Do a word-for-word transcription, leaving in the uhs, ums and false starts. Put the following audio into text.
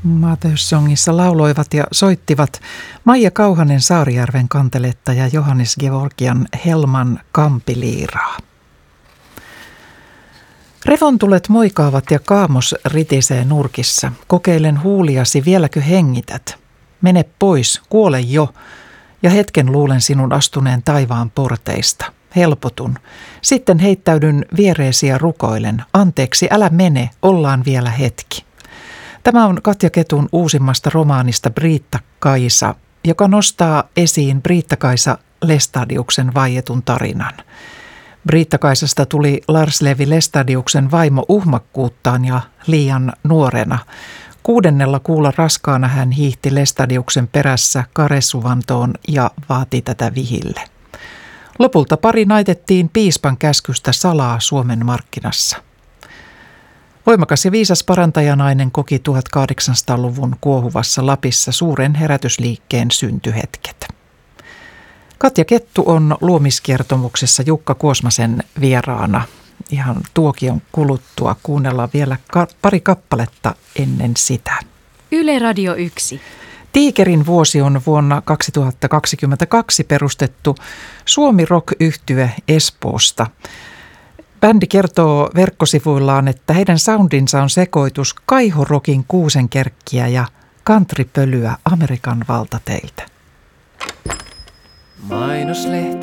Mateus Songissa lauloivat ja soittivat Maija Kauhanen Saarijärven kanteletta ja Johannes Georgian Helman kampiliiraa. Revontulet moikaavat ja kaamos ritisee nurkissa. Kokeilen huuliasi, vieläkö hengität? Mene pois, kuole jo, ja hetken luulen sinun astuneen taivaan porteista. Helpotun. Sitten heittäydyn viereesi ja rukoilen. Anteeksi, älä mene, ollaan vielä hetki. Tämä on Katja Ketun uusimmasta romaanista Britta-Kaisa, joka nostaa esiin Britta-Kaisa Lestadiuksen vaietun tarinan. Britta-Kaisasta tuli Lars Levi Lestadiuksen vaimo uhmakkuuttaan ja liian nuorena. Kuudennella kuulla raskaana hän hiihti Lestadiuksen perässä Karesuvantoon ja vaati tätä vihille. Lopulta pari naitettiin piispan käskystä salaa Suomen markkinassa. Voimakas ja viisas parantajanainen koki tuhatkahdeksansataaluvun kuohuvassa Lapissa suuren herätysliikkeen syntyhetket. Katja Kettu on luomiskertomuksessa Jukka Kuosmasen vieraana. Ihan tuokion kuluttua kuunnellaan vielä ka- pari kappaletta ennen sitä. Yle Radio yksi. Tiikerin vuosi on vuonna kaksituhattakaksikymmentäkaksi perustettu Suomi Rock-yhtye Espoosta. Bändi kertoo verkkosivuillaan, että heidän soundinsa on sekoitus kaihorokin kuusenkerkkiä ja countrypölyä Amerikan valtateiltä. Mainoslehti